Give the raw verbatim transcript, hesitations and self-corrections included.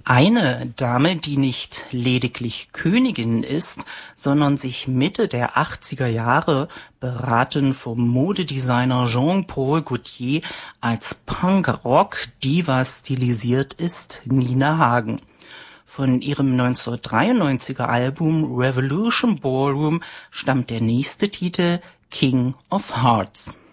Eine Dame, die nicht lediglich Königin ist, sondern sich Mitte der achtziger Jahre, beraten vom Modedesigner Jean-Paul Gaultier, als Punk-Rock-Diva stilisiert, ist Nina Hagen. Von ihrem neunzehnhundertdreiundneunziger Album Revolution Ballroom stammt der nächste Titel King of Hearts.